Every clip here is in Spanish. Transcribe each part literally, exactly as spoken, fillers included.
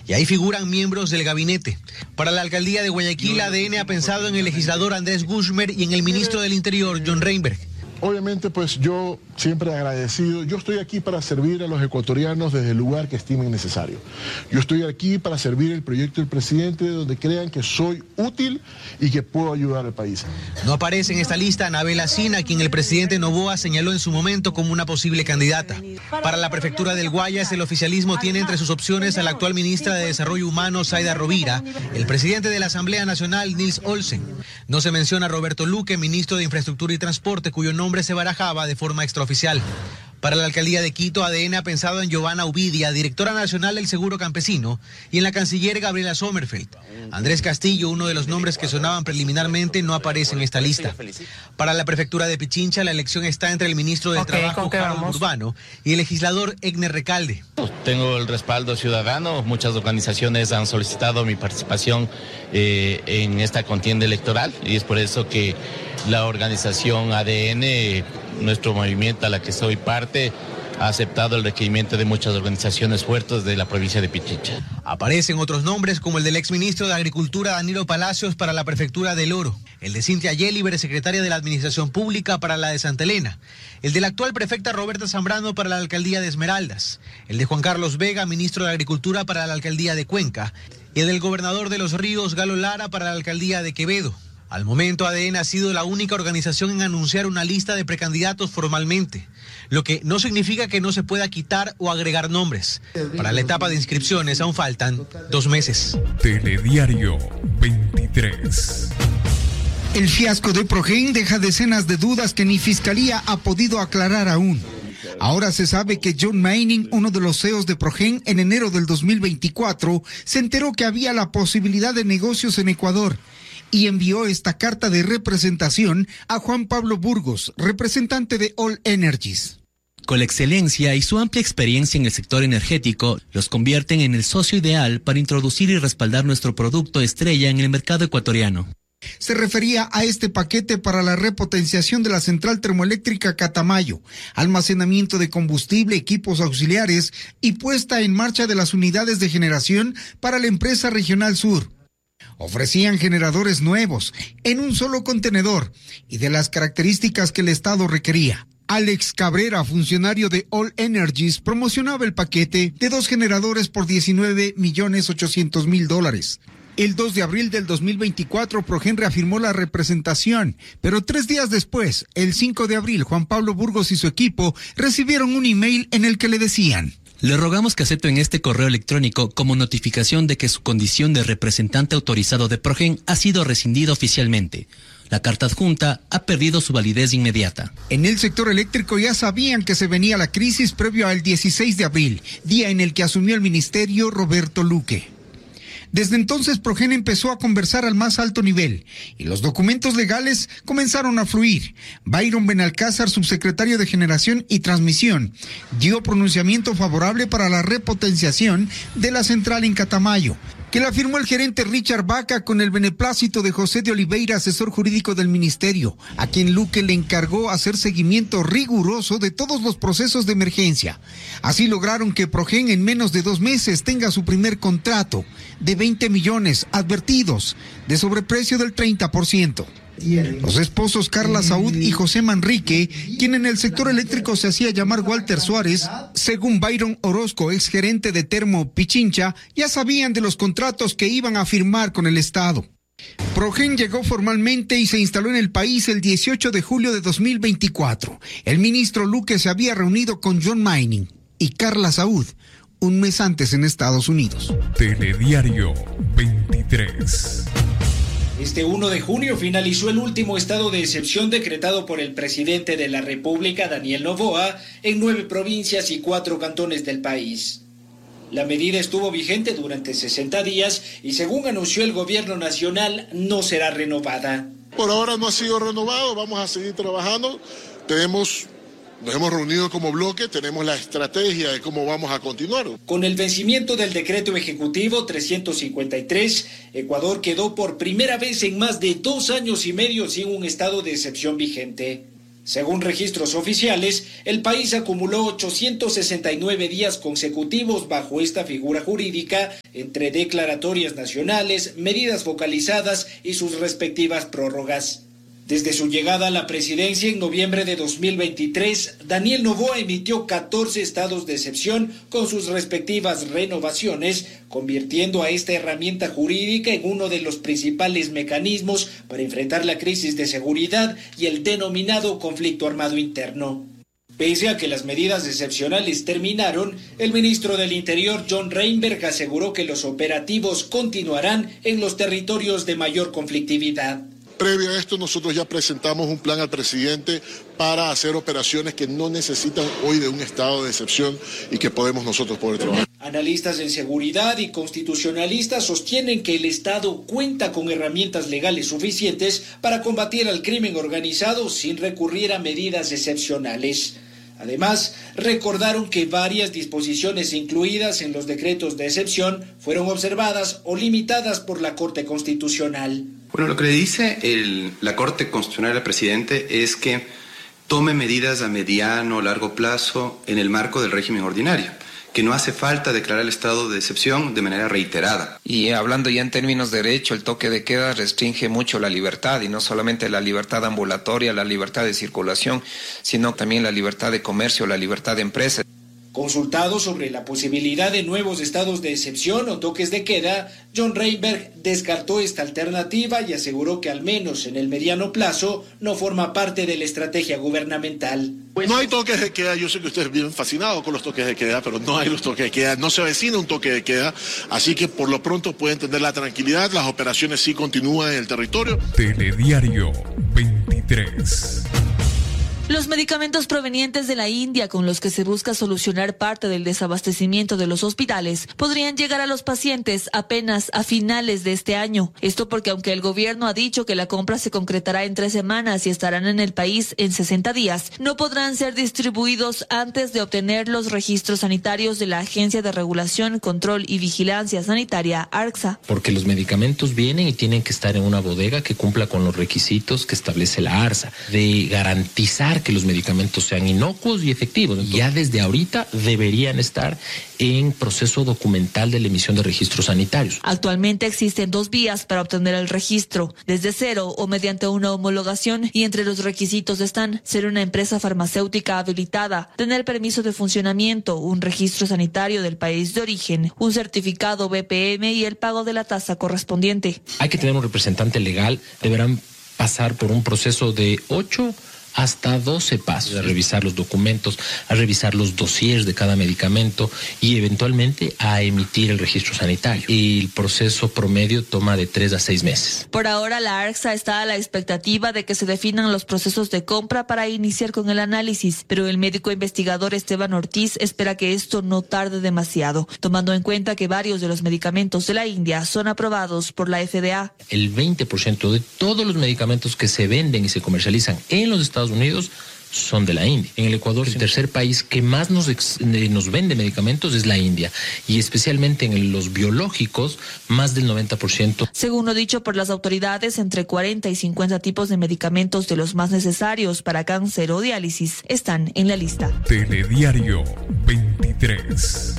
y ahí figuran miembros del gabinete. Para la alcaldía de Guayaquil, A D N ha pensado en el legislador Andrés Guzmán y en el ministro del Interior, John Reinberg. Obviamente, pues yo siempre agradecido. Yo estoy aquí para servir a los ecuatorianos desde el lugar que estimen necesario. Yo estoy aquí para servir el proyecto del presidente donde crean que soy útil y que puedo ayudar al país. No aparece en esta lista Anabela Sina, quien el presidente Noboa señaló en su momento como una posible candidata. Para la prefectura del Guayas, el oficialismo tiene entre sus opciones a la actual ministra de Desarrollo Humano, Zaida Rovira, el presidente de la Asamblea Nacional, Nils Olsen. No se menciona a Roberto Luque, ministro de Infraestructura y Transporte, cuyo nombre se barajaba de forma extraoficial. Para la alcaldía de Quito, A D N ha pensado en Giovanna Ubidia, directora nacional del Seguro Campesino, y en la canciller Gabriela Sommerfeld. Andrés Castillo, uno de los nombres que sonaban preliminarmente, no aparece en esta lista. Para la prefectura de Pichincha, la elección está entre el ministro del okay, Trabajo, Harold Urbano, y el legislador Egner Recalde. Tengo el respaldo ciudadano, muchas organizaciones han solicitado mi participación eh, en esta contienda electoral, y es por eso que la organización A D N, nuestro movimiento a la que soy parte, ha aceptado el requerimiento de muchas organizaciones fuertes de la provincia de Pichincha. Aparecen otros nombres como el del exministro de Agricultura Danilo Palacios para la prefectura del Oro, el de Cintia Yeliber, secretaria de la Administración Pública para la de Santa Elena, el de la actual prefecta Roberta Zambrano para la alcaldía de Esmeraldas, el de Juan Carlos Vega, ministro de Agricultura para la alcaldía de Cuenca, y el del gobernador de Los Ríos, Galo Lara, para la alcaldía de Quevedo. Al momento, A D N ha sido la única organización en anunciar una lista de precandidatos formalmente, lo que no significa que no se pueda quitar o agregar nombres. Para la etapa de inscripciones aún faltan dos meses. Telediario veintitrés. El fiasco de Progen deja decenas de dudas que ni Fiscalía ha podido aclarar aún. Ahora se sabe que John Manning, uno de los C E Os de Progen, en enero del dos mil veinticuatro, se enteró que había la posibilidad de negocios en Ecuador y envió esta carta de representación a Juan Pablo Burgos, representante de All Energies. Con la excelencia y su amplia experiencia en el sector energético, los convierten en el socio ideal para introducir y respaldar nuestro producto estrella en el mercado ecuatoriano. Se refería a este paquete para la repotenciación de la central termoeléctrica Catamayo, almacenamiento de combustible, equipos auxiliares y puesta en marcha de las unidades de generación para la empresa Regional Sur. Ofrecían generadores nuevos en un solo contenedor y de las características que el Estado requería. Alex Cabrera, funcionario de All Energies, promocionaba el paquete de dos generadores por diecinueve millones ochocientos mil dólares. El dos de abril del dos mil veinticuatro, Progen reafirmó la representación, pero tres días después, el cinco de abril, Juan Pablo Burgos y su equipo recibieron un email en el que le decían: le rogamos que acepten este correo electrónico como notificación de que su condición de representante autorizado de Progen ha sido rescindida oficialmente. La carta adjunta ha perdido su validez inmediata. En el sector eléctrico ya sabían que se venía la crisis previo al dieciséis de abril, día en el que asumió el ministerio Roberto Luque. Desde entonces, Progen empezó a conversar al más alto nivel y los documentos legales comenzaron a fluir. Byron Benalcázar, subsecretario de Generación y Transmisión, dio pronunciamiento favorable para la repotenciación de la central en Catamayo, que la firmó el gerente Richard Vaca con el beneplácito de José de Oliveira, asesor jurídico del ministerio, a quien Luque le encargó hacer seguimiento riguroso de todos los procesos de emergencia. Así lograron que Progen en menos de dos meses tenga su primer contrato de veinte millones advertidos, de sobreprecio del treinta por ciento. Los esposos Carla Saúd y José Manrique, quien en el sector eléctrico se hacía llamar Walter Suárez, según Byron Orozco, exgerente de Termo Pichincha, ya sabían de los contratos que iban a firmar con el Estado. Progen llegó formalmente y se instaló en el país el dieciocho de julio de dos mil veinticuatro. El ministro Luque se había reunido con John Manning y Carla Saúd un mes antes en Estados Unidos. Telediario veintitrés. Este uno de junio finalizó el último estado de excepción decretado por el presidente de la República, Daniel Noboa, en nueve provincias y cuatro cantones del país. La medida estuvo vigente durante sesenta días y, según anunció el gobierno nacional, no será renovada. Por ahora no ha sido renovado, vamos a seguir trabajando. Tenemos... Nos hemos reunido como bloque, tenemos la estrategia de cómo vamos a continuar. Con el vencimiento del decreto ejecutivo trescientos cincuenta y tres, Ecuador quedó por primera vez en más de dos años y medio sin un estado de excepción vigente. Según registros oficiales, el país acumuló ochocientos sesenta y nueve días consecutivos bajo esta figura jurídica entre declaratorias nacionales, medidas focalizadas y sus respectivas prórrogas. Desde su llegada a la presidencia en noviembre de dos mil veintitrés, Daniel Noboa emitió catorce estados de excepción con sus respectivas renovaciones, convirtiendo a esta herramienta jurídica en uno de los principales mecanismos para enfrentar la crisis de seguridad y el denominado conflicto armado interno. Pese a que las medidas excepcionales terminaron, el ministro del Interior, John Reinberg, aseguró que los operativos continuarán en los territorios de mayor conflictividad. Previo a esto, nosotros ya presentamos un plan al presidente para hacer operaciones que no necesitan hoy de un estado de excepción y que podemos nosotros poder trabajar. Analistas en seguridad y constitucionalistas sostienen que el Estado cuenta con herramientas legales suficientes para combatir al crimen organizado sin recurrir a medidas excepcionales. Además, recordaron que varias disposiciones incluidas en los decretos de excepción fueron observadas o limitadas por la Corte Constitucional. Bueno, lo que le dice el, la Corte Constitucional al presidente es que tome medidas a mediano o largo plazo en el marco del régimen ordinario, que no hace falta declarar el estado de excepción de manera reiterada. Y hablando ya en términos de derecho, el toque de queda restringe mucho la libertad, y no solamente la libertad ambulatoria, la libertad de circulación, sino también la libertad de comercio, la libertad de empresa. Consultado sobre la posibilidad de nuevos estados de excepción o toques de queda, John Reinberg descartó esta alternativa y aseguró que al menos en el mediano plazo no forma parte de la estrategia gubernamental. No hay toques de queda, yo sé que ustedes viven fascinados con los toques de queda, pero no hay los toques de queda, no se avecina un toque de queda, así que por lo pronto pueden tener la tranquilidad, las operaciones sí continúan en el territorio. Telediario veintitrés. Los medicamentos provenientes de la India con los que se busca solucionar parte del desabastecimiento de los hospitales podrían llegar a los pacientes apenas a finales de este año. Esto porque aunque el gobierno ha dicho que la compra se concretará en tres semanas y estarán en el país en sesenta días, no podrán ser distribuidos antes de obtener los registros sanitarios de la Agencia de Regulación, Control y Vigilancia Sanitaria, ARCSA. Porque los medicamentos vienen y tienen que estar en una bodega que cumpla con los requisitos que establece la ARCSA, de garantizar que los medicamentos sean inocuos y efectivos. Entonces, ya desde ahorita deberían estar en proceso documental de la emisión de registros sanitarios. Actualmente existen dos vías para obtener el registro, desde cero o mediante una homologación, y entre los requisitos están ser una empresa farmacéutica habilitada, tener permiso de funcionamiento, un registro sanitario del país de origen, un certificado B P M y el pago de la tasa correspondiente. Hay que tener un representante legal, deberán pasar por un proceso de ocho hasta doce pasos, a revisar los documentos, a revisar los dossiers de cada medicamento y eventualmente a emitir el registro sanitario. El proceso promedio toma de tres a seis meses. Por ahora, la ARCSA está a la expectativa de que se definan los procesos de compra para iniciar con el análisis, pero el médico investigador Esteban Ortiz espera que esto no tarde demasiado, tomando en cuenta que varios de los medicamentos de la India son aprobados por la F D A. El veinte por ciento de todos los medicamentos que se venden y se comercializan en los Estados Unidos son de la India. En el Ecuador, el tercer país que más nos, ex, nos vende medicamentos es la India, y especialmente en los biológicos, más del noventa por ciento. Según lo dicho por las autoridades, entre cuarenta y cincuenta tipos de medicamentos de los más necesarios para cáncer o diálisis están en la lista. Telediario veintitrés.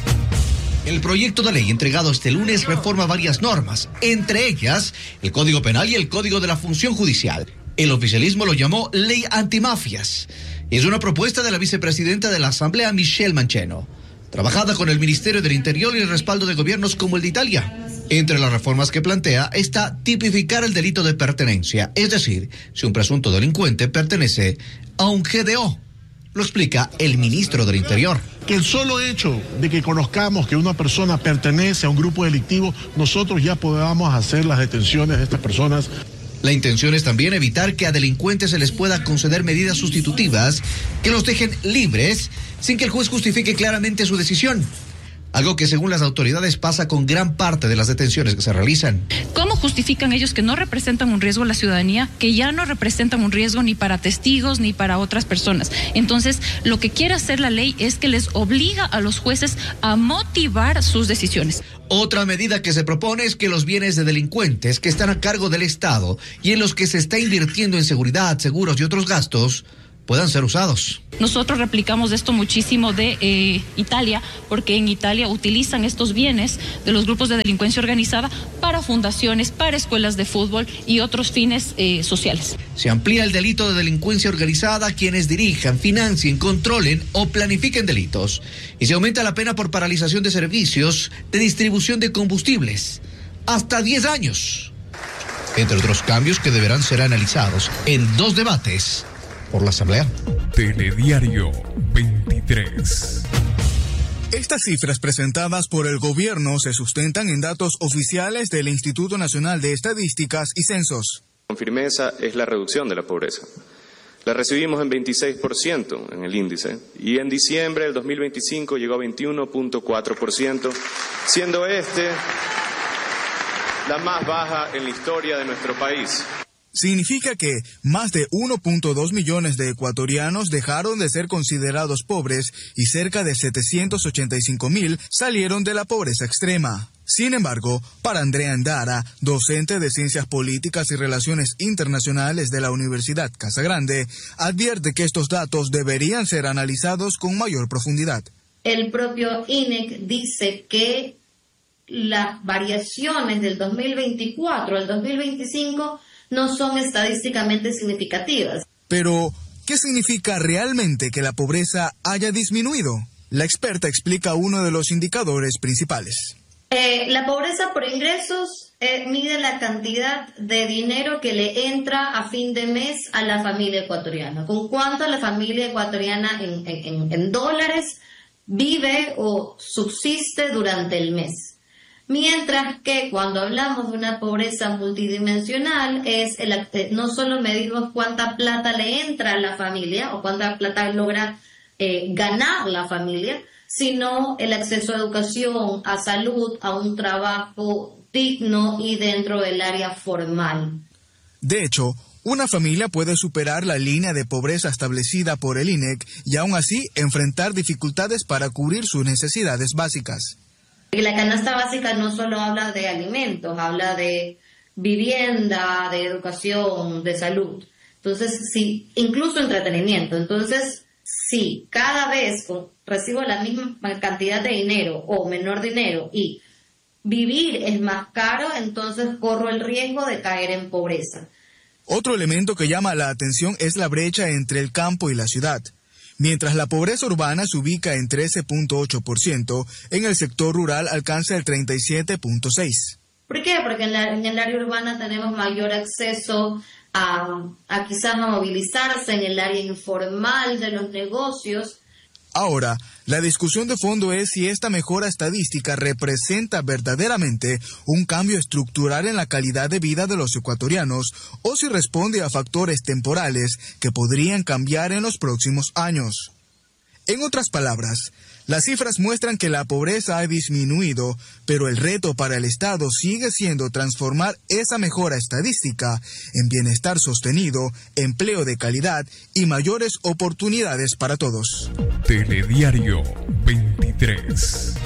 El proyecto de ley entregado este lunes reforma varias normas, entre ellas el Código Penal y el Código de la Función Judicial. El oficialismo lo llamó Ley Antimafias. Es una propuesta de la vicepresidenta de la Asamblea, Michelle Mancheno, trabajada con el Ministerio del Interior y el respaldo de gobiernos como el de Italia. Entre las reformas que plantea está tipificar el delito de pertenencia, es decir, si un presunto delincuente pertenece a un G D O. Lo explica el ministro del Interior. Que el solo hecho de que conozcamos que una persona pertenece a un grupo delictivo, nosotros ya podamos hacer las detenciones de estas personas. La intención es también evitar que a delincuentes se les pueda conceder medidas sustitutivas que los dejen libres sin que el juez justifique claramente su decisión. Algo que según las autoridades pasa con gran parte de las detenciones que se realizan. ¿Cómo justifican ellos que no representan un riesgo a la ciudadanía, que ya no representan un riesgo ni para testigos ni para otras personas? Entonces, lo que quiere hacer la ley es que les obliga a los jueces a motivar sus decisiones. Otra medida que se propone es que los bienes de delincuentes que están a cargo del Estado y en los que se está invirtiendo en seguridad, seguros y otros gastos puedan ser usados. Nosotros replicamos esto muchísimo de eh, Italia, porque en Italia utilizan estos bienes de los grupos de delincuencia organizada para fundaciones, para escuelas de fútbol y otros fines eh, sociales. Se amplía el delito de delincuencia organizada a quienes dirijan, financien, controlen o planifiquen delitos. Y se aumenta la pena por paralización de servicios de distribución de combustibles. Hasta diez años. Entre otros cambios que deberán ser analizados en dos debates por la Asamblea. Telediario veintitrés. Estas cifras presentadas por el gobierno se sustentan en datos oficiales del Instituto Nacional de Estadísticas y Censos. Con firmeza es la reducción de la pobreza. La recibimos en veintiséis por ciento en el índice y en diciembre del dos mil veinticinco llegó a veintiuno punto cuatro por ciento, siendo este la más baja en la historia de nuestro país. Significa que más de uno punto dos millones de ecuatorianos dejaron de ser considerados pobres y cerca de setecientos ochenta y cinco mil salieron de la pobreza extrema. Sin embargo, para Andrea Andara, docente de Ciencias Políticas y Relaciones Internacionales de la Universidad Casa Grande, advierte que estos datos deberían ser analizados con mayor profundidad. El propio I N E C dice que las variaciones del dos mil veinticuatro al dos mil veinticinco no son estadísticamente significativas. Pero, ¿qué significa realmente que la pobreza haya disminuido? La experta explica uno de los indicadores principales. Eh, la pobreza por ingresos eh, mide la cantidad de dinero que le entra a fin de mes a la familia ecuatoriana. ¿Con cuánto la familia ecuatoriana en, en, en dólares vive o subsiste durante el mes? Mientras que cuando hablamos de una pobreza multidimensional, es el, no solo medimos cuánta plata le entra a la familia o cuánta plata logra eh, ganar la familia, sino el acceso a educación, a salud, a un trabajo digno y dentro del área formal. De hecho, una familia puede superar la línea de pobreza establecida por el I N E C y aún así enfrentar dificultades para cubrir sus necesidades básicas. Y la canasta básica no solo habla de alimentos, habla de vivienda, de educación, de salud. Entonces, sí, incluso entretenimiento. Entonces, si cada vez recibo la misma cantidad de dinero o menor dinero y vivir es más caro, entonces corro el riesgo de caer en pobreza. Otro elemento que llama la atención es la brecha entre el campo y la ciudad. Mientras la pobreza urbana se ubica en trece punto ocho por ciento, en el sector rural alcanza el treinta y siete punto seis por ciento. ¿Por qué? Porque en, la, en el área urbana tenemos mayor acceso a, a quizás a movilizarse en el área informal de los negocios. Ahora, la discusión de fondo es si esta mejora estadística representa verdaderamente un cambio estructural en la calidad de vida de los ecuatorianos o si responde a factores temporales que podrían cambiar en los próximos años. En otras palabras, las cifras muestran que la pobreza ha disminuido, pero el reto para el Estado sigue siendo transformar esa mejora estadística en bienestar sostenido, empleo de calidad y mayores oportunidades para todos. Telediario veintitrés.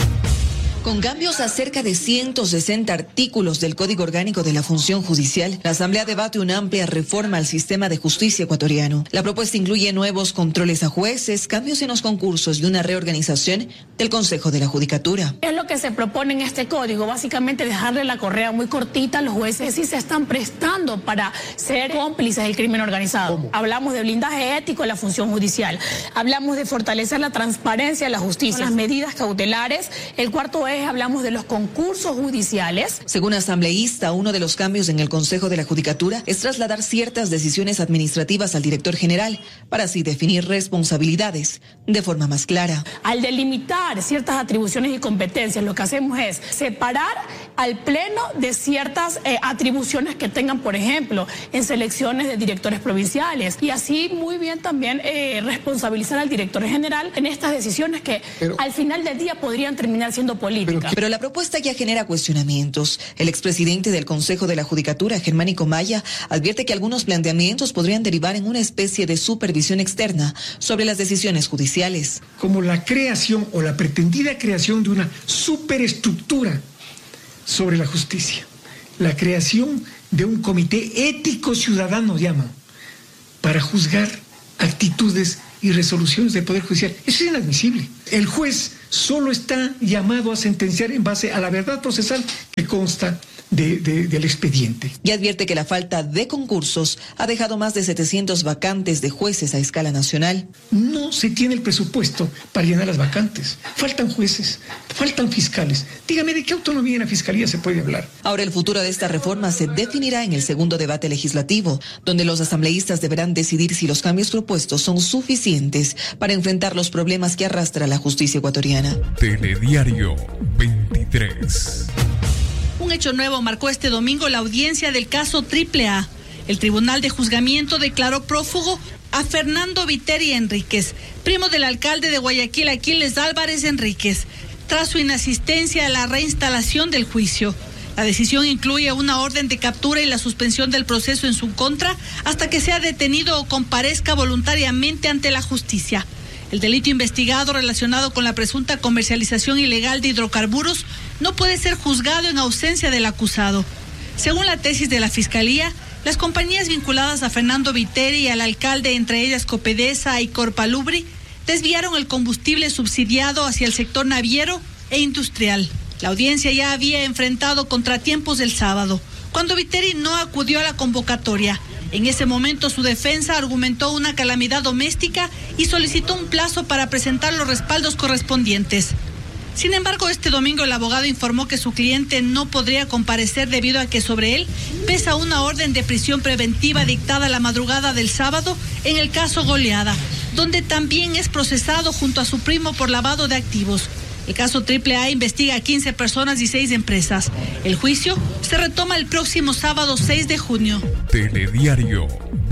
Con cambios a cerca de ciento sesenta artículos del Código Orgánico de la Función Judicial, la Asamblea debate una amplia reforma al sistema de justicia ecuatoriano. La propuesta incluye nuevos controles a jueces, cambios en los concursos y una reorganización del Consejo de la Judicatura. Es lo que se propone en este código, básicamente dejarle la correa muy cortita a los jueces y se están prestando para ser cómplices del crimen organizado. ¿Cómo? Hablamos de blindaje ético de la función judicial, hablamos de fortalecer la transparencia de la justicia, las medidas cautelares, el cuarto es hablamos de los concursos judiciales. Según asambleísta, uno de los cambios en el Consejo de la Judicatura es trasladar ciertas decisiones administrativas al director general para así definir responsabilidades de forma más clara. Al delimitar ciertas atribuciones y competencias, lo que hacemos es separar al Pleno de ciertas eh, atribuciones que tengan, por ejemplo, en selecciones de directores provinciales y así muy bien también eh, responsabilizar al director general en estas decisiones que Pero... al final del día podrían terminar siendo políticas. Pero, Pero la propuesta ya genera cuestionamientos. El expresidente del Consejo de la Judicatura, Germánico Maya, advierte que algunos planteamientos podrían derivar en una especie de supervisión externa sobre las decisiones judiciales. Como la creación o la pretendida creación de una superestructura sobre la justicia. La creación de un comité ético ciudadano, llaman, para juzgar actitudes y resoluciones del Poder Judicial. Eso es inadmisible. El juez solo está llamado a sentenciar en base a la verdad procesal que consta De, de, del expediente. Y advierte que la falta de concursos ha dejado más de setecientos vacantes de jueces a escala nacional. No se tiene el presupuesto para llenar las vacantes. Faltan jueces, faltan fiscales. Dígame, ¿de qué autonomía en la fiscalía se puede hablar? Ahora el futuro de esta reforma se definirá en el segundo debate legislativo, donde los asambleístas deberán decidir si los cambios propuestos son suficientes para enfrentar los problemas que arrastra la justicia ecuatoriana. Telediario veintitrés. Un hecho nuevo marcó este domingo la audiencia del caso Triple A. El Tribunal de Juzgamiento declaró prófugo a Fernando Viteri Enríquez, primo del alcalde de Guayaquil, Aquiles Álvarez Enríquez, tras su inasistencia a la reinstalación del juicio. La decisión incluye una orden de captura y la suspensión del proceso en su contra hasta que sea detenido o comparezca voluntariamente ante la justicia. El delito investigado relacionado con la presunta comercialización ilegal de hidrocarburos no puede ser juzgado en ausencia del acusado. Según la tesis de la Fiscalía, las compañías vinculadas a Fernando Viteri y al alcalde, entre ellas Copedesa y Corpalubri, desviaron el combustible subsidiado hacia el sector naviero e industrial. La audiencia ya había enfrentado contratiempos el sábado, cuando Viteri no acudió a la convocatoria. En ese momento su defensa argumentó una calamidad doméstica y solicitó un plazo para presentar los respaldos correspondientes. Sin embargo, este domingo el abogado informó que su cliente no podría comparecer debido a que sobre él pesa una orden de prisión preventiva dictada la madrugada del sábado en el caso Goleada, donde también es procesado junto a su primo por lavado de activos. El caso Triple A investiga a quince personas y seis empresas. El juicio se retoma el próximo sábado seis de junio. Telediario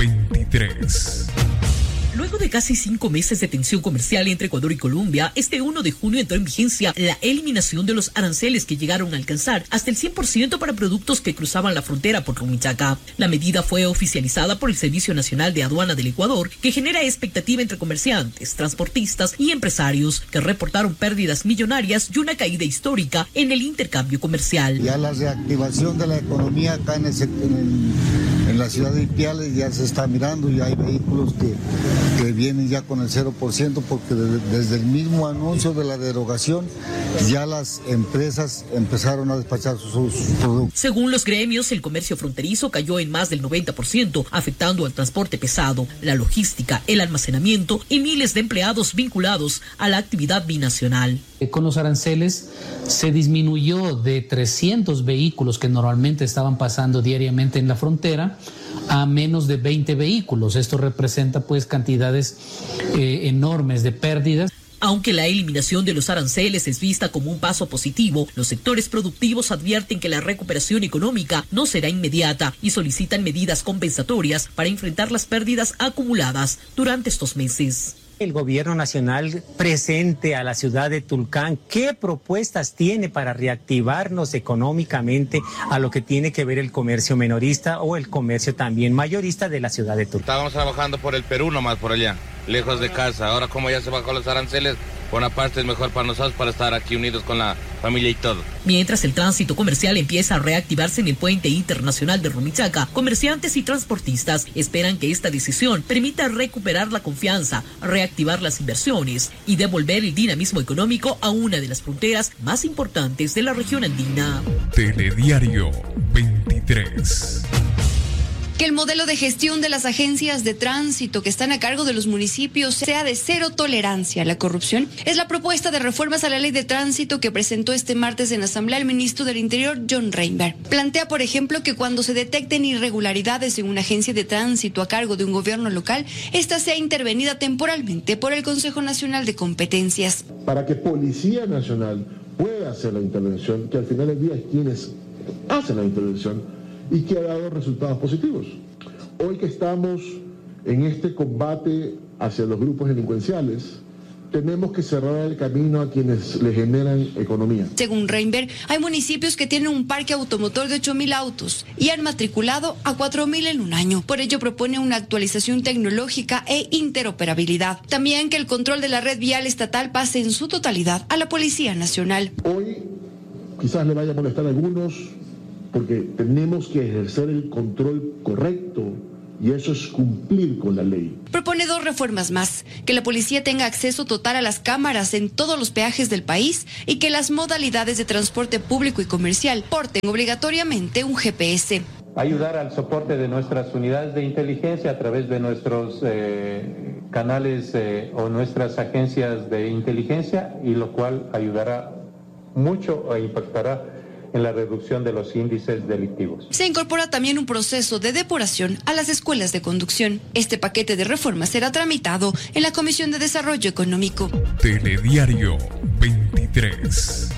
veintitrés. Luego de casi cinco meses de tensión comercial entre Ecuador y Colombia, este uno de junio entró en vigencia la eliminación de los aranceles que llegaron a alcanzar hasta el cien por ciento para productos que cruzaban la frontera por Rumichaca. La medida fue oficializada por el Servicio Nacional de Aduana del Ecuador, que genera expectativa entre comerciantes, transportistas y empresarios que reportaron pérdidas millonarias y una caída histórica en el intercambio comercial. Ya la reactivación de la economía acá en, el, en, el, en la ciudad de Ipiales ya se está mirando y hay vehículos que que vienen ya con el cero por ciento porque desde, desde el mismo anuncio de la derogación ya las empresas empezaron a despachar sus, sus productos. Según los gremios, el comercio fronterizo cayó en más del noventa por ciento, afectando al transporte pesado, la logística, el almacenamiento y miles de empleados vinculados a la actividad binacional. Con los aranceles se disminuyó de trescientos vehículos que normalmente estaban pasando diariamente en la frontera a menos de veinte vehículos. Esto representa pues cantidades eh, enormes de pérdidas. Aunque la eliminación de los aranceles es vista como un paso positivo, los sectores productivos advierten que la recuperación económica no será inmediata y solicitan medidas compensatorias para enfrentar las pérdidas acumuladas durante estos meses. El gobierno nacional presente a la ciudad de Tulcán, ¿qué propuestas tiene para reactivarnos económicamente a lo que tiene que ver el comercio minorista o el comercio también mayorista de la ciudad de Tulcán? Estábamos trabajando por el Perú nomás, por allá, lejos de casa. Ahora como ya se bajó los aranceles, por una parte es mejor para nosotros para estar aquí unidos con la familia y todo. Mientras el tránsito comercial empieza a reactivarse en el puente internacional de Rumichaca, comerciantes y transportistas esperan que esta decisión permita recuperar la confianza, reactivar las inversiones y devolver el dinamismo económico a una de las fronteras más importantes de la región andina. Telediario veintitrés. Que el modelo de gestión de las agencias de tránsito que están a cargo de los municipios sea de cero tolerancia a la corrupción es la propuesta de reformas a la ley de tránsito que presentó este martes en Asamblea el ministro del Interior, John Reinberg. Plantea, por ejemplo, que cuando se detecten irregularidades en una agencia de tránsito a cargo de un gobierno local, esta sea intervenida temporalmente por el Consejo Nacional de Competencias. Para que Policía Nacional pueda hacer la intervención, que al final del día es quienes hacen la intervención, y que ha dado resultados positivos. Hoy que estamos en este combate hacia los grupos delincuenciales, tenemos que cerrar el camino a quienes le generan economía. Según Reinberg, hay municipios que tienen un parque automotor de ocho mil autos y han matriculado a cuatro mil en un año. Por ello propone una actualización tecnológica e interoperabilidad. También que el control de la red vial estatal pase en su totalidad a la Policía Nacional. Hoy quizás le vaya a molestar a algunos, porque tenemos que ejercer el control correcto y eso es cumplir con la ley. Propone dos reformas más: que la policía tenga acceso total a las cámaras en todos los peajes del país y que las modalidades de transporte público y comercial porten obligatoriamente un G P S. Ayudar al soporte de nuestras unidades de inteligencia a través de nuestros eh, canales eh, o nuestras agencias de inteligencia, y lo cual ayudará mucho e impactará en la reducción de los índices delictivos. Se incorpora también un proceso de depuración a las escuelas de conducción. Este paquete de reformas será tramitado en la Comisión de Desarrollo Económico. Telediario veintitrés.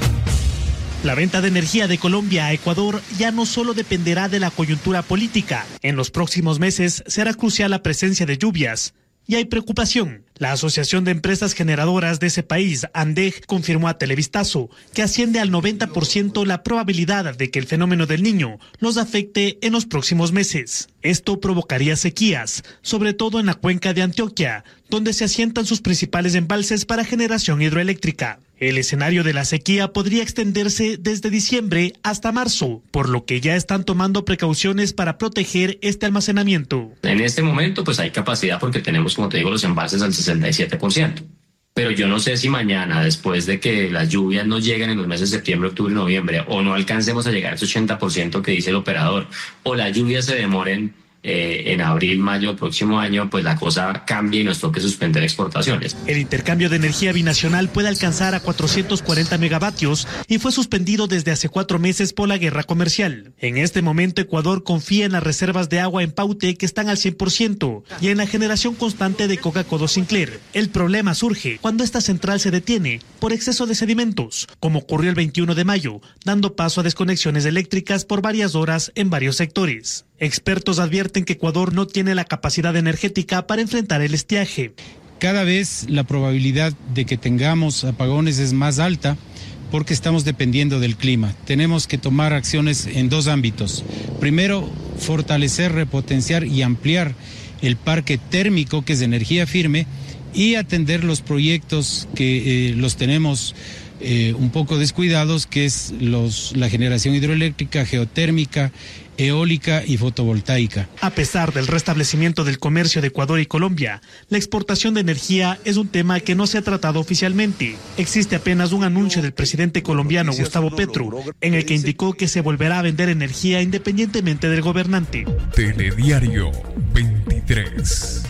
La venta de energía de Colombia a Ecuador ya no solo dependerá de la coyuntura política. En los próximos meses será crucial la presencia de lluvias. Y hay preocupación. La Asociación de Empresas Generadoras de ese país, ANDEG, confirmó a Televistazo que asciende al noventa por ciento la probabilidad de que el fenómeno del Niño los afecte en los próximos meses. Esto provocaría sequías, sobre todo en la cuenca de Antioquia, donde se asientan sus principales embalses para generación hidroeléctrica. El escenario de la sequía podría extenderse desde diciembre hasta marzo, por lo que ya están tomando precauciones para proteger este almacenamiento. En este momento pues hay capacidad porque tenemos, como te digo, los embalses al sesenta y siete por ciento. Pero yo no sé si mañana, después de que las lluvias no lleguen en los meses de septiembre, octubre y noviembre, o no alcancemos a llegar a ese ochenta por ciento que dice el operador, o las lluvias se demoren Eh, en abril, mayo del próximo año, pues la cosa cambia y nos toque suspender exportaciones. El intercambio de energía binacional puede alcanzar a cuatrocientos cuarenta megavatios y fue suspendido desde hace cuatro meses por la guerra comercial. En este momento Ecuador confía en las reservas de agua en Paute, que están al cien por ciento, y en la generación constante de Coca-Cola Sinclair. El problema surge cuando esta central se detiene por exceso de sedimentos, como ocurrió el veintiuno de mayo, dando paso a desconexiones eléctricas por varias horas en varios sectores. Expertos advierten que Ecuador no tiene la capacidad energética para enfrentar el estiaje. Cada vez la probabilidad de que tengamos apagones es más alta porque estamos dependiendo del clima. Tenemos que tomar acciones en dos ámbitos. Primero, fortalecer, repotenciar y ampliar el parque térmico, que es de energía firme, y atender los proyectos que eh, los tenemos eh, un poco descuidados, que es los, la generación hidroeléctrica, geotérmica, eólica y fotovoltaica. A pesar del restablecimiento del comercio de Ecuador y Colombia, la exportación de energía es un tema que no se ha tratado oficialmente. Existe apenas un anuncio del presidente colombiano Gustavo Petro, en el que indicó que se volverá a vender energía independientemente del gobernante. Telediario veintitrés.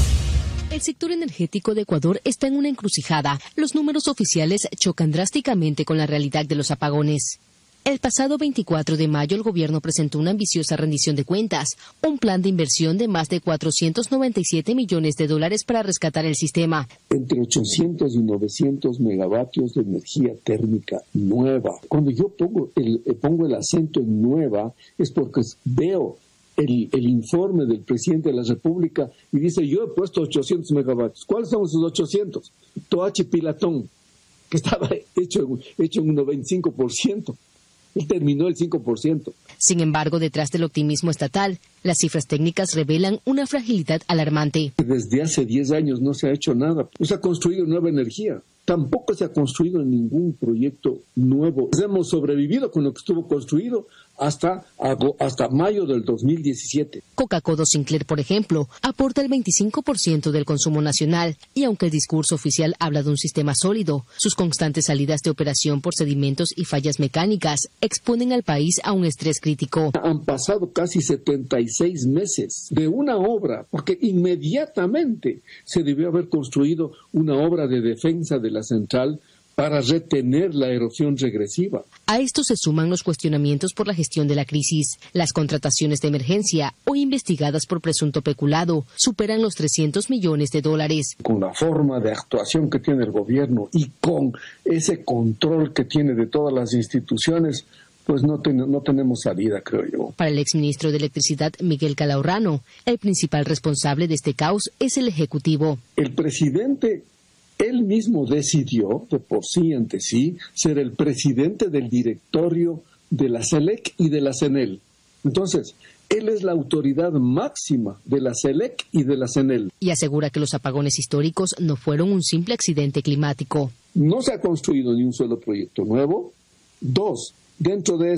El sector energético de Ecuador está en una encrucijada. Los números oficiales chocan drásticamente con la realidad de los apagones. El pasado veinticuatro de mayo el gobierno presentó una ambiciosa rendición de cuentas, un plan de inversión de más de cuatrocientos noventa y siete millones de dólares para rescatar el sistema. Entre ochocientos y novecientos megavatios de energía térmica nueva. Cuando yo pongo el, pongo el acento en nueva es porque veo el, el informe del presidente de la República y dice, yo he puesto ochocientos megavatios. ¿Cuáles son esos ochocientos? Toachi Pilatón, que estaba hecho, hecho en un noventa y cinco por ciento. Él terminó el cinco por ciento. Sin embargo, detrás del optimismo estatal, las cifras técnicas revelan una fragilidad alarmante. Desde hace diez años no se ha hecho nada. No se ha construido nueva energía. Tampoco se ha construido ningún proyecto nuevo. Hemos sobrevivido con lo que estuvo construido hasta, hasta mayo del dos mil diecisiete. Coca-Cola Sinclair, por ejemplo, aporta el veinticinco por ciento del consumo nacional y aunque el discurso oficial habla de un sistema sólido, sus constantes salidas de operación por sedimentos y fallas mecánicas exponen al país a un estrés crítico. Han pasado casi setenta y seis meses de una obra, porque inmediatamente se debió haber construido una obra de defensa de la central para retener la erosión regresiva. A esto se suman los cuestionamientos por la gestión de la crisis. Las contrataciones de emergencia, hoy investigadas por presunto peculado, superan los trescientos millones de dólares. Con la forma de actuación que tiene el gobierno y con ese control que tiene de todas las instituciones, pues no, ten, no tenemos salida, creo yo. Para el exministro de Electricidad, Miguel Calahorrano, el principal responsable de este caos es el Ejecutivo. El presidente, él mismo decidió, de por sí ante sí, ser el presidente del directorio de la SELEC y de la CENEL. Entonces, él es la autoridad máxima de la SELEC y de la CENEL. Y asegura que los apagones históricos no fueron un simple accidente climático. No se ha construido ni un solo proyecto nuevo. Dos, dentro de eso,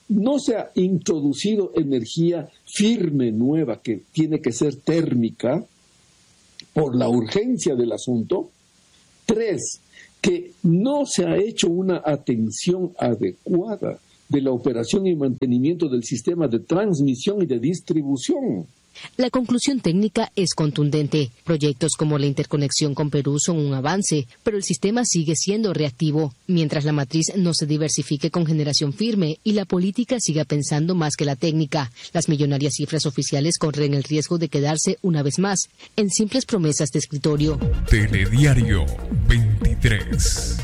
no se ha introducido energía firme nueva que tiene que ser térmica por la urgencia del asunto. Tres, que no se ha hecho una atención adecuada de la operación y mantenimiento del sistema de transmisión y de distribución. La conclusión técnica es contundente. Proyectos como la interconexión con Perú son un avance, pero el sistema sigue siendo reactivo, mientras la matriz no se diversifique con generación firme y la política siga pensando más que la técnica. Las millonarias cifras oficiales corren el riesgo de quedarse una vez más en simples promesas de escritorio. Telediario veintitrés.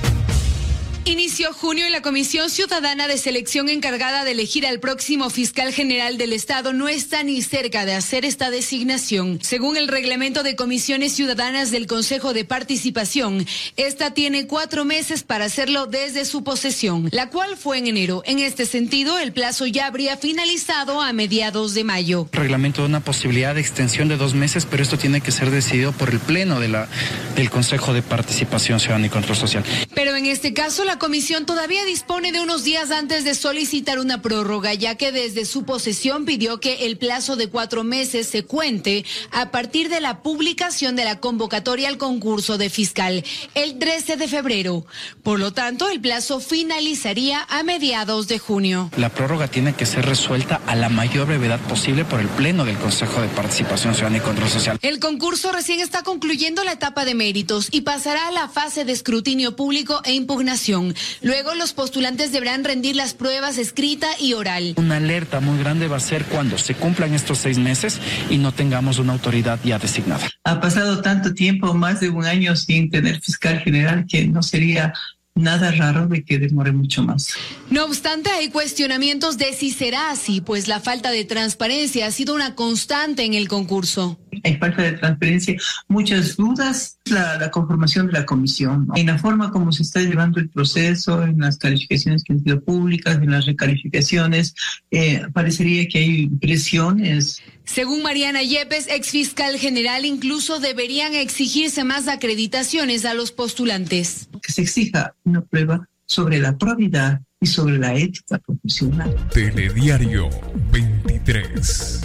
Inició junio y la Comisión Ciudadana de Selección encargada de elegir al próximo fiscal general del Estado no está ni cerca de hacer esta designación. Según el reglamento de comisiones ciudadanas del Consejo de Participación, esta tiene cuatro meses para hacerlo desde su posesión, la cual fue en enero. En este sentido, el plazo ya habría finalizado a mediados de mayo. El reglamento da una posibilidad de extensión de dos meses, pero esto tiene que ser decidido por el Pleno de la, del Consejo de Participación Ciudadana y Control Social. Pero en este caso, la comisión todavía dispone de unos días antes de solicitar una prórroga, ya que desde su posesión pidió que el plazo de cuatro meses se cuente a partir de la publicación de la convocatoria al concurso de fiscal el trece de febrero. Por lo tanto, el plazo finalizaría a mediados de junio. La prórroga tiene que ser resuelta a la mayor brevedad posible por el Pleno del Consejo de Participación Ciudadana y Control Social. El concurso recién está concluyendo la etapa de méritos y pasará a la fase de escrutinio público e impugnación. Luego los postulantes deberán rendir las pruebas escrita y oral. Una alerta muy grande va a ser cuando se cumplan estos seis meses y no tengamos una autoridad ya designada. Ha pasado tanto tiempo, más de un año sin tener fiscal general, que no sería nada raro de que demore mucho más. No obstante, hay cuestionamientos de si será así, pues la falta de transparencia ha sido una constante en el concurso. Hay falta de transparencia, muchas dudas, la, la conformación de la comisión, ¿no? En la forma como se está llevando el proceso, en las calificaciones que han sido públicas, en las recalificaciones, eh, parecería que hay presiones. Según Mariana Yepes, exfiscal general, incluso deberían exigirse más acreditaciones a los postulantes. Que se exija una prueba sobre la probidad y sobre la ética profesional. Telediario veintitrés.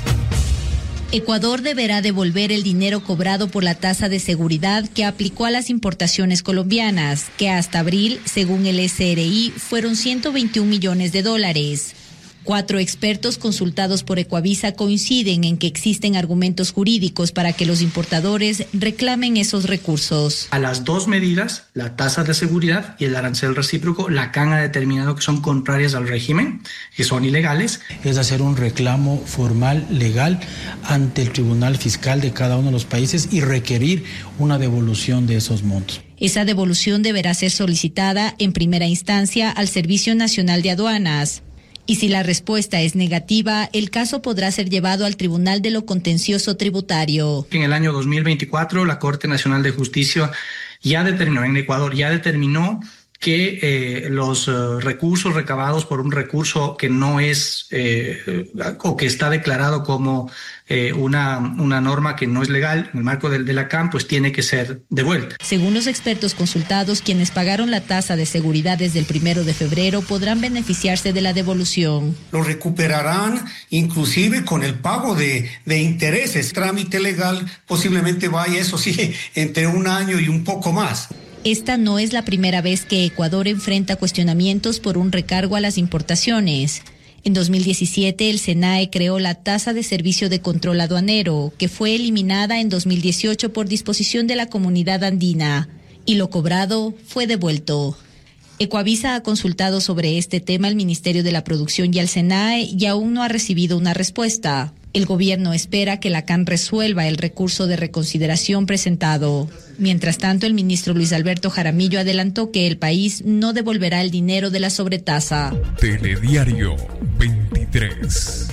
Ecuador deberá devolver el dinero cobrado por la tasa de seguridad que aplicó a las importaciones colombianas, que hasta abril, según el S R I, fueron ciento veintiún millones de dólares. Cuatro expertos consultados por Ecuavisa coinciden en que existen argumentos jurídicos para que los importadores reclamen esos recursos. A las dos medidas, la tasa de seguridad y el arancel recíproco, la C A N ha determinado que son contrarias al régimen, que son ilegales. Es hacer un reclamo formal, legal, ante el Tribunal Fiscal de cada uno de los países y requerir una devolución de esos montos. Esa devolución deberá ser solicitada en primera instancia al Servicio Nacional de Aduanas. Y si la respuesta es negativa, el caso podrá ser llevado al Tribunal de lo Contencioso Tributario. En el año dos mil veinticuatro, la Corte Nacional de Justicia ya determinó, en Ecuador, ya determinó que eh, los uh, recursos recabados por un recurso que no es eh, o que está declarado como eh, una, una norma que no es legal en el marco del, de la C A M, pues tiene que ser devuelta. Según los expertos consultados, quienes pagaron la tasa de seguridad desde el primero de febrero podrán beneficiarse de la devolución. Lo recuperarán inclusive con el pago de, de intereses. Trámite legal posiblemente vaya, eso sí, entre un año y un poco más. Esta no es la primera vez que Ecuador enfrenta cuestionamientos por un recargo a las importaciones. En dos mil diecisiete, el SENAE creó la tasa de servicio de control aduanero, que fue eliminada en dos mil dieciocho por disposición de la Comunidad Andina, y lo cobrado fue devuelto. Ecuavisa ha consultado sobre este tema al Ministerio de la Producción y al SENAE y aún no ha recibido una respuesta. El gobierno espera que la C A N resuelva el recurso de reconsideración presentado. Mientras tanto, el ministro Luis Alberto Jaramillo adelantó que el país no devolverá el dinero de la sobretasa. Telediario veintitrés.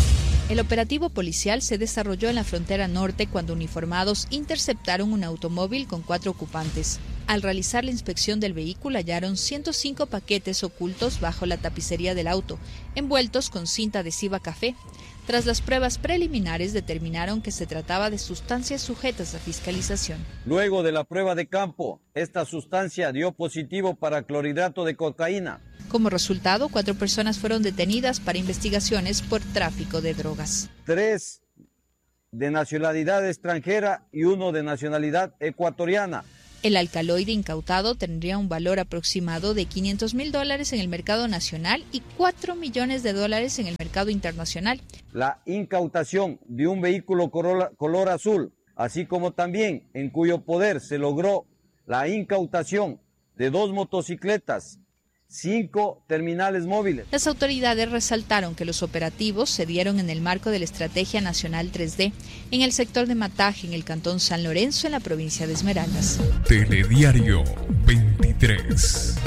El operativo policial se desarrolló en la frontera norte cuando uniformados interceptaron un automóvil con cuatro ocupantes. Al realizar la inspección del vehículo hallaron ciento cinco paquetes ocultos bajo la tapicería del auto, envueltos con cinta adhesiva café. Tras las pruebas preliminares determinaron que se trataba de sustancias sujetas a fiscalización. Luego de la prueba de campo, esta sustancia dio positivo para clorhidrato de cocaína. Como resultado, cuatro personas fueron detenidas para investigaciones por tráfico de drogas. Tres de nacionalidad extranjera y uno de nacionalidad ecuatoriana. El alcaloide incautado tendría un valor aproximado de quinientos mil dólares en el mercado nacional y cuatro millones de dólares en el mercado internacional. La incautación de un vehículo Corolla, color azul, así como también en cuyo poder se logró la incautación de dos motocicletas, cinco terminales móviles. Las autoridades resaltaron que los operativos se dieron en el marco de la Estrategia Nacional tres D en el sector de Mataje, en el cantón San Lorenzo, en la provincia de Esmeraldas. Telediario veintitrés.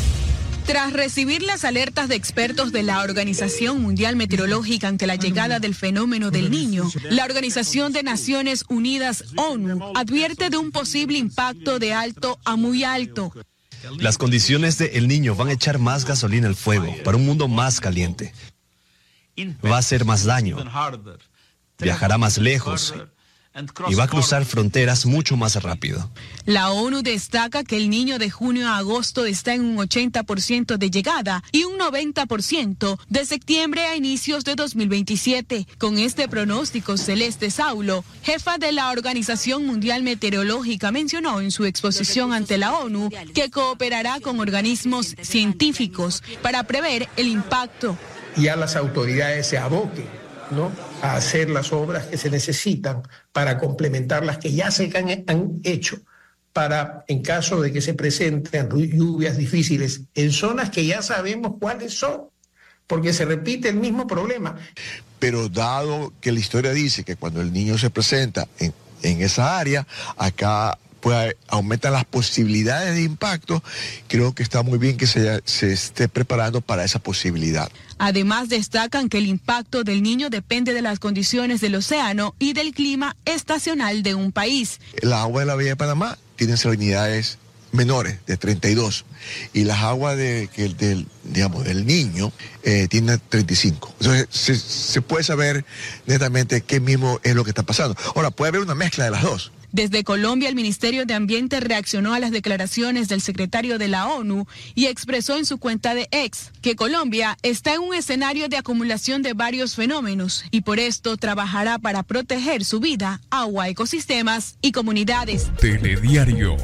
Tras recibir las alertas de expertos de la Organización Mundial Meteorológica ante la llegada del fenómeno del Niño, la Organización de Naciones Unidas, ONU, advierte de un posible impacto de alto a muy alto. Las condiciones de El Niño van a echar más gasolina al fuego para un mundo más caliente. Va a hacer más daño, viajará más lejos y va a cruzar fronteras mucho más rápido. La ONU destaca que El Niño de junio a agosto está en un ochenta por ciento de llegada y un noventa por ciento de septiembre a inicios de dos mil veintisiete. Con este pronóstico, Celeste Saulo, jefa de la Organización Mundial Meteorológica, mencionó en su exposición ante la ONU que cooperará con organismos científicos para prever el impacto. Ya las autoridades se aboquen, ¿no?, a hacer las obras que se necesitan para complementar las que ya se han, han hecho, para, en caso de que se presenten lluvias difíciles en zonas que ya sabemos cuáles son, porque se repite el mismo problema. Pero dado que la historia dice que cuando el niño se presenta en, en esa área, acá pues aumentan las posibilidades de impacto, creo que está muy bien que se, se esté preparando para esa posibilidad. Además, destacan que el impacto del Niño depende de las condiciones del océano y del clima estacional de un país. El agua de la Bahía de Panamá tiene salinidades menores, de treinta y dos, y las aguas de, que, del, digamos, del Niño eh, tienen treinta y cinco. Entonces se, se puede saber netamente qué mismo es lo que está pasando. Ahora, puede haber una mezcla de las dos. Desde Colombia, el Ministerio de Ambiente reaccionó a las declaraciones del secretario de la ONU y expresó en su cuenta de X que Colombia está en un escenario de acumulación de varios fenómenos y por esto trabajará para proteger su vida, agua, ecosistemas y comunidades. Telediario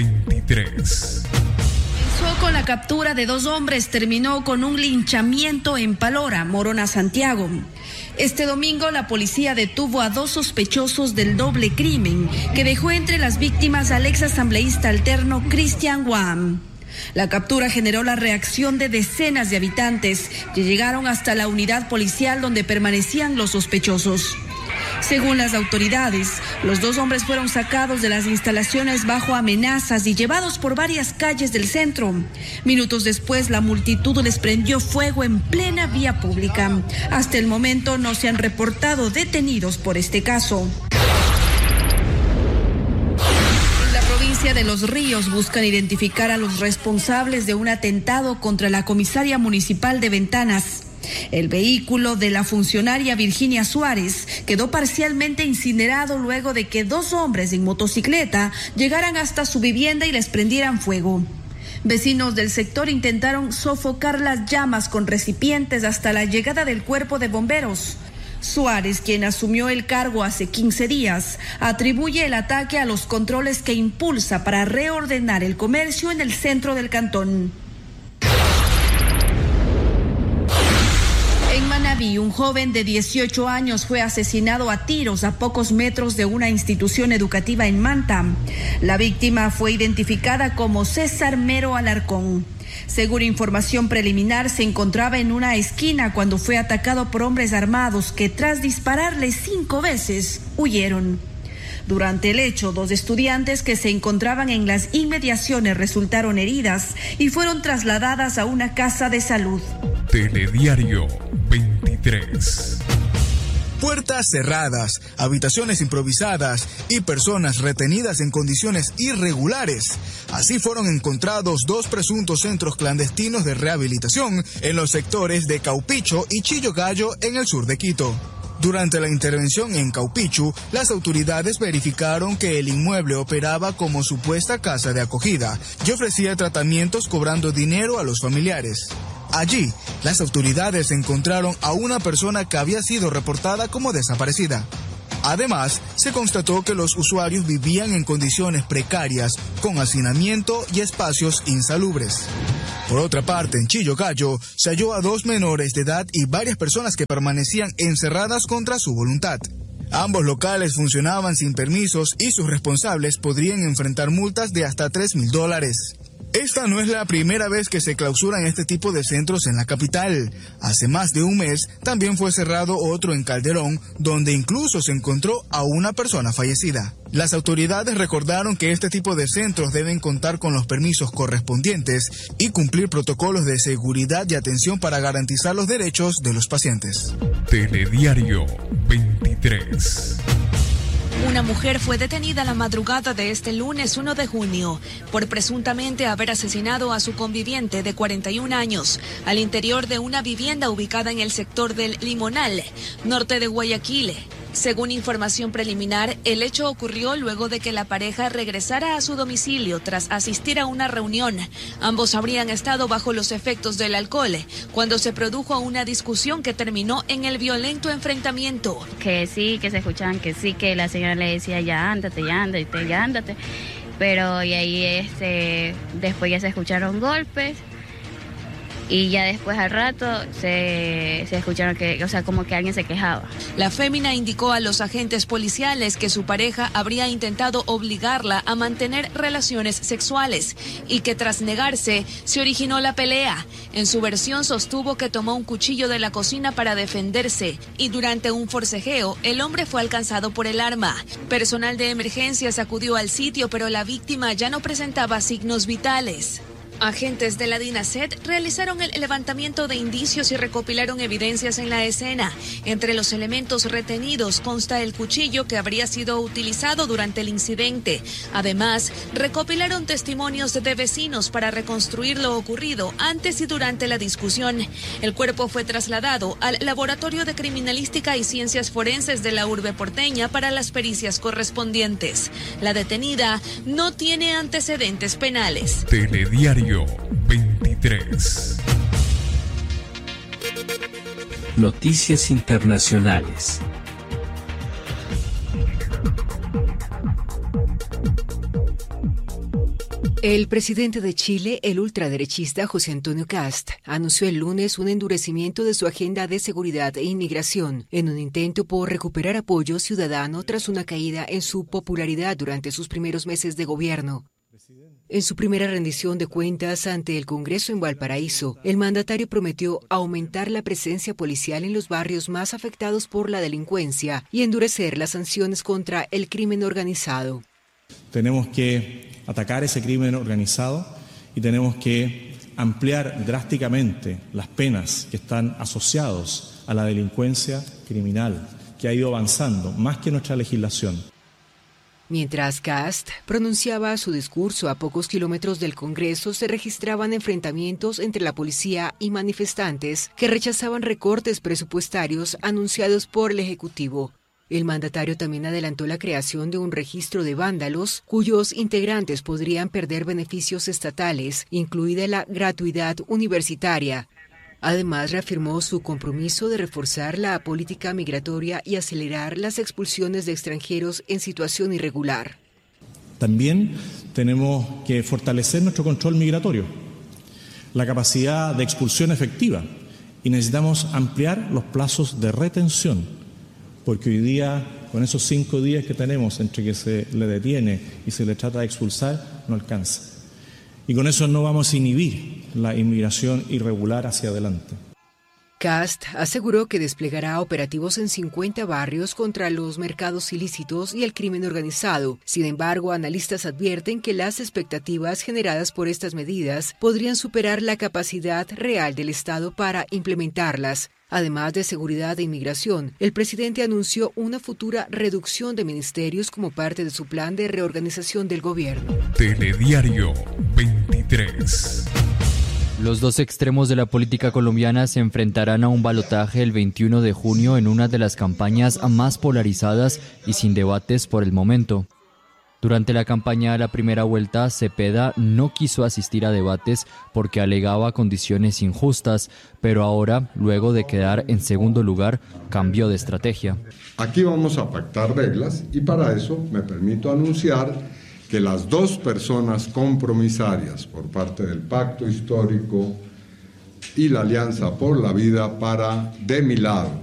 veintitrés. Comenzó con la captura de dos hombres, terminó con un linchamiento en Palora, Morona, Santiago. Este domingo la policía detuvo a dos sospechosos del doble crimen que dejó entre las víctimas al ex asambleísta alterno Cristian Guam. La captura generó la reacción de decenas de habitantes que llegaron hasta la unidad policial donde permanecían los sospechosos. Según las autoridades, los dos hombres fueron sacados de las instalaciones bajo amenazas y llevados por varias calles del centro. Minutos después, la multitud les prendió fuego en plena vía pública. Hasta el momento no se han reportado detenidos por este caso. En la provincia de Los Ríos buscan identificar a los responsables de un atentado contra la comisaria municipal de Ventanas. El vehículo de la funcionaria Virginia Suárez quedó parcialmente incinerado luego de que dos hombres en motocicleta llegaran hasta su vivienda y les prendieran fuego. Vecinos del sector intentaron sofocar las llamas con recipientes hasta la llegada del cuerpo de bomberos. Suárez, quien asumió el cargo hace quince días, atribuye el ataque a los controles que impulsa para reordenar el comercio en el centro del cantón. En Manabí, un joven de dieciocho años fue asesinado a tiros a pocos metros de una institución educativa en Manta. La víctima fue identificada como César Mero Alarcón. Según información preliminar, se encontraba en una esquina cuando fue atacado por hombres armados que, tras dispararle cinco veces, huyeron. Durante el hecho, dos estudiantes que se encontraban en las inmediaciones resultaron heridas y fueron trasladadas a una casa de salud. Telediario veintitrés. Puertas cerradas, habitaciones improvisadas y personas retenidas en condiciones irregulares. Así fueron encontrados dos presuntos centros clandestinos de rehabilitación en los sectores de Caupicho y Chillo Gallo en el sur de Quito. Durante la intervención en Caupichu, las autoridades verificaron que el inmueble operaba como supuesta casa de acogida y ofrecía tratamientos cobrando dinero a los familiares. Allí, las autoridades encontraron a una persona que había sido reportada como desaparecida. Además, se constató que los usuarios vivían en condiciones precarias, con hacinamiento y espacios insalubres. Por otra parte, en Chillogallo, se halló a dos menores de edad y varias personas que permanecían encerradas contra su voluntad. Ambos locales funcionaban sin permisos y sus responsables podrían enfrentar multas de hasta tres mil dólares. Esta no es la primera vez que se clausuran este tipo de centros en la capital. Hace más de un mes también fue cerrado otro en Calderón, donde incluso se encontró a una persona fallecida. Las autoridades recordaron que este tipo de centros deben contar con los permisos correspondientes y cumplir protocolos de seguridad y atención para garantizar los derechos de los pacientes. Telediario veintitrés. Una mujer fue detenida la madrugada de este lunes uno de junio por presuntamente haber asesinado a su conviviente de cuarenta y un años al interior de una vivienda ubicada en el sector del Limonal, norte de Guayaquil. Según información preliminar, el hecho ocurrió luego de que la pareja regresara a su domicilio tras asistir a una reunión. Ambos habrían estado bajo los efectos del alcohol cuando se produjo una discusión que terminó en el violento enfrentamiento. Que sí, que se escuchaban que sí, que la señora le decía ya ándate, ya ándate, ya ándate. Pero y ahí este, después ya se escucharon golpes. Y ya después al rato se, se escucharon que, o sea, como que alguien se quejaba. La fémina indicó a los agentes policiales que su pareja habría intentado obligarla a mantener relaciones sexuales y que tras negarse se originó la pelea. En su versión sostuvo que tomó un cuchillo de la cocina para defenderse y durante un forcejeo el hombre fue alcanzado por el arma. Personal de emergencias acudió al sitio, pero la víctima ya no presentaba signos vitales. Agentes de la DINASET realizaron el levantamiento de indicios y recopilaron evidencias en la escena. Entre los elementos retenidos consta el cuchillo que habría sido utilizado durante el incidente. Además, recopilaron testimonios de vecinos para reconstruir lo ocurrido antes y durante la discusión. El cuerpo fue trasladado al Laboratorio de Criminalística y Ciencias Forenses de la urbe porteña para las pericias correspondientes. La detenida no tiene antecedentes penales. Telediario veintitrés. Noticias internacionales. El presidente de Chile, el ultraderechista José Antonio Kast, anunció el lunes un endurecimiento de su agenda de seguridad e inmigración, en un intento por recuperar apoyo ciudadano tras una caída en su popularidad durante sus primeros meses de gobierno. En su primera rendición de cuentas ante el Congreso en Valparaíso, el mandatario prometió aumentar la presencia policial en los barrios más afectados por la delincuencia y endurecer las sanciones contra el crimen organizado. Tenemos que atacar ese crimen organizado y tenemos que ampliar drásticamente las penas que están asociadas a la delincuencia criminal, que ha ido avanzando más que nuestra legislación. Mientras Kast pronunciaba su discurso a pocos kilómetros del Congreso, se registraban enfrentamientos entre la policía y manifestantes que rechazaban recortes presupuestarios anunciados por el Ejecutivo. El mandatario también adelantó la creación de un registro de vándalos, cuyos integrantes podrían perder beneficios estatales, incluida la gratuidad universitaria. Además, reafirmó su compromiso de reforzar la política migratoria y acelerar las expulsiones de extranjeros en situación irregular. También tenemos que fortalecer nuestro control migratorio, la capacidad de expulsión efectiva, y necesitamos ampliar los plazos de retención, porque hoy día, con esos cinco días que tenemos entre que se le detiene y se le trata de expulsar, no alcanza. Y con eso no vamos a inhibir la inmigración irregular hacia adelante. Kast aseguró que desplegará operativos en cincuenta barrios contra los mercados ilícitos y el crimen organizado. Sin embargo, analistas advierten que las expectativas generadas por estas medidas podrían superar la capacidad real del Estado para implementarlas. Además de seguridad e inmigración, el presidente anunció una futura reducción de ministerios como parte de su plan de reorganización del gobierno. Telediario veintitrés. Los dos extremos de la política colombiana se enfrentarán a un balotaje el veintiuno de junio en una de las campañas más polarizadas y sin debates por el momento. Durante la campaña de la primera vuelta, Cepeda no quiso asistir a debates porque alegaba condiciones injustas, pero ahora, luego de quedar en segundo lugar, cambió de estrategia. Aquí vamos a pactar reglas y para eso me permito anunciar que las dos personas compromisarias por parte del Pacto Histórico y la Alianza por la Vida para, de mi lado,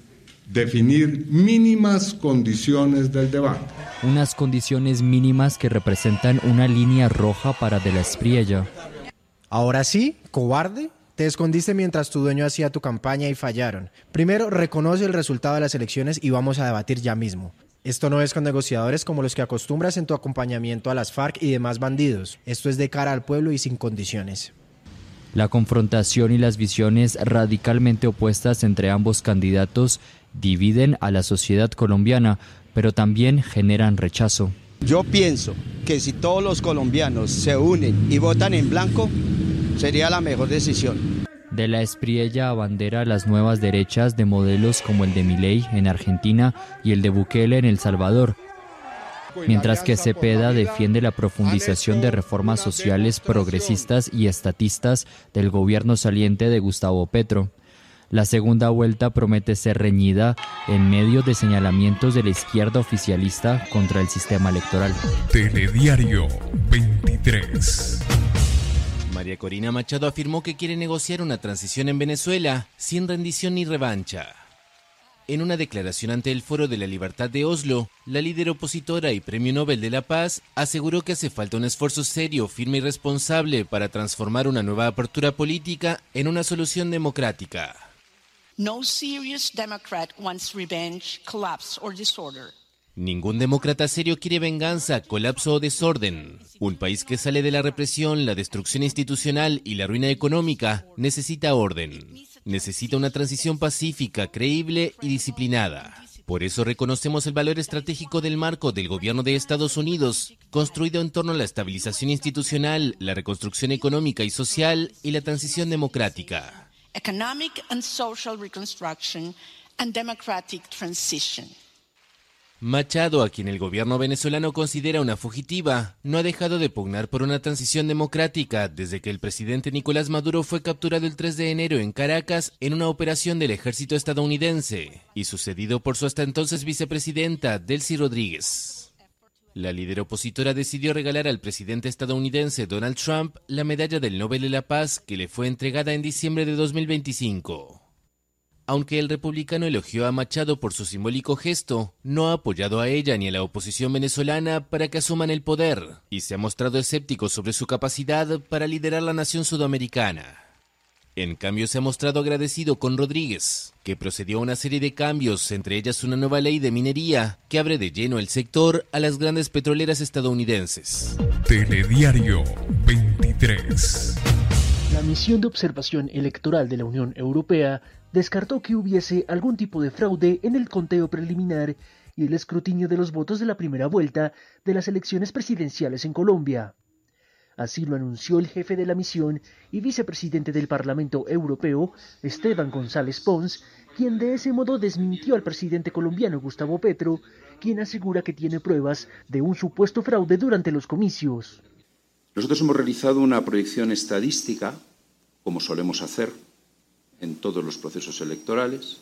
definir mínimas condiciones del debate. Unas condiciones mínimas que representan una línea roja para De la Espriella. Ahora sí, cobarde, te escondiste mientras tu dueño hacía tu campaña y fallaron. Primero, reconoce el resultado de las elecciones y vamos a debatir ya mismo. Esto no es con negociadores como los que acostumbras en tu acompañamiento a las FARC y demás bandidos. Esto es de cara al pueblo y sin condiciones. La confrontación y las visiones radicalmente opuestas entre ambos candidatos dividen a la sociedad colombiana, pero también generan rechazo. Yo pienso que si todos los colombianos se unen y votan en blanco, sería la mejor decisión. De la Espriella abandera las nuevas derechas de modelos como el de Milei en Argentina y el de Bukele en El Salvador, mientras que Cepeda defiende la profundización de reformas sociales progresistas y estatistas del gobierno saliente de Gustavo Petro. La segunda vuelta promete ser reñida en medio de señalamientos de la izquierda oficialista contra el sistema electoral. Telediario veintitrés. María Corina Machado afirmó que quiere negociar una transición en Venezuela sin rendición ni revancha. En una declaración ante el Foro de la Libertad de Oslo, la líder opositora y Premio Nobel de la Paz aseguró que hace falta un esfuerzo serio, firme y responsable para transformar una nueva apertura política en una solución democrática. No serious Democrat wants revenge, collapse or disorder. Ningún demócrata serio quiere venganza, colapso o desorden. Un país que sale de la represión, la destrucción institucional y la ruina económica necesita orden. Necesita una transición pacífica, creíble y disciplinada. Por eso reconocemos el valor estratégico del marco del gobierno de Estados Unidos, construido en torno a la estabilización institucional, la reconstrucción económica y social y la transición democrática. Economic and social reconstruction and democratic transition. Machado, a quien el gobierno venezolano considera una fugitiva, no ha dejado de pugnar por una transición democrática desde que el presidente Nicolás Maduro fue capturado el tres de enero en Caracas en una operación del ejército estadounidense y sucedido por su hasta entonces vicepresidenta, Delcy Rodríguez. La líder opositora decidió regalar al presidente estadounidense Donald Trump la medalla del Nobel de la Paz que le fue entregada en diciembre de dos mil veinticinco. Aunque el republicano elogió a Machado por su simbólico gesto, no ha apoyado a ella ni a la oposición venezolana para que asuman el poder y se ha mostrado escéptico sobre su capacidad para liderar la nación sudamericana. En cambio, se ha mostrado agradecido con Rodríguez, que procedió a una serie de cambios, entre ellas una nueva ley de minería que abre de lleno el sector a las grandes petroleras estadounidenses. Telediario veintitrés. La misión de observación electoral de la Unión Europea descartó que hubiese algún tipo de fraude en el conteo preliminar y el escrutinio de los votos de la primera vuelta de las elecciones presidenciales en Colombia. Así lo anunció el jefe de la misión y vicepresidente del Parlamento Europeo, Esteban González Pons, quien de ese modo desmintió al presidente colombiano Gustavo Petro, quien asegura que tiene pruebas de un supuesto fraude durante los comicios. Nosotros hemos realizado una proyección estadística, como solemos hacer en todos los procesos electorales,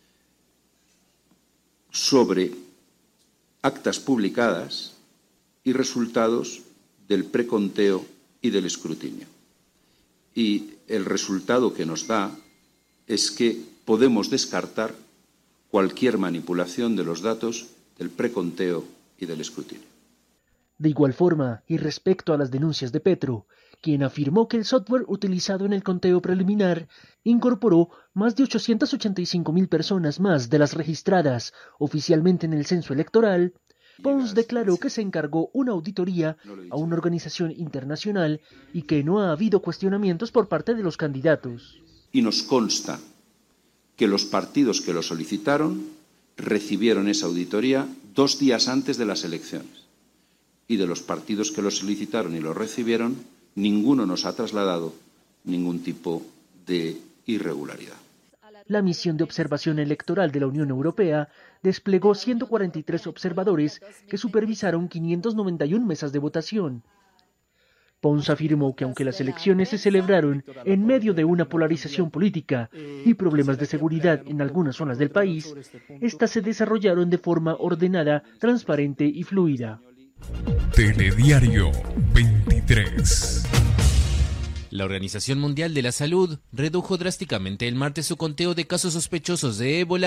sobre actas publicadas y resultados del preconteo y del escrutinio. Y el resultado que nos da es que podemos descartar cualquier manipulación de los datos del preconteo y del escrutinio. De igual forma, y respecto a las denuncias de Petro, quien afirmó que el software utilizado en el conteo preliminar incorporó más de ochocientas ochenta y cinco mil personas más de las registradas oficialmente en el censo electoral, Pons declaró que se encargó una auditoría a una organización internacional y que no ha habido cuestionamientos por parte de los candidatos. Y nos consta que los partidos que lo solicitaron recibieron esa auditoría dos días antes de las elecciones. Y de los partidos que lo solicitaron y lo recibieron, ninguno nos ha trasladado ningún tipo de irregularidad. La misión de observación electoral de la Unión Europea desplegó ciento cuarenta y tres observadores que supervisaron quinientas noventa y una mesas de votación. Pons afirmó que aunque las elecciones se celebraron en medio de una polarización política y problemas de seguridad en algunas zonas del país, estas se desarrollaron de forma ordenada, transparente y fluida. Telediario veintitrés. La Organización Mundial de la Salud redujo drásticamente el martes su conteo de casos sospechosos de ébola